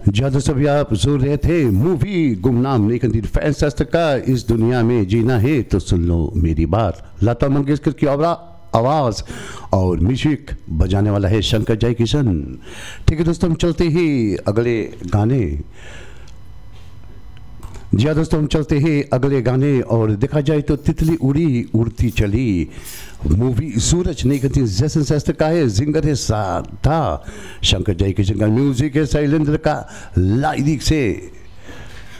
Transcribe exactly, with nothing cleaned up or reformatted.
जी दोस्तों, अभी आप सुन रहे थे मूवी गुमनाम नहीं फैंस का इस दुनिया में जीना है तो सुन लो मेरी बात। लता मंगेशकर की आवाज़ और म्यूजिक बजाने वाला है शंकर जय किशन। ठीक है दोस्तों, हम चलते ही अगले गाने। जी हाँ दोस्तों, हम चलते हैं अगले गाने और देखा जाए तो तितली उड़ी उड़ती चली मूवी सूरज नहीं करती जैसे शास्त्र का है, जिंगर है साधा शंकर जय किशन का म्यूजिक है, शैलेंद्र का लाइरिक्स से।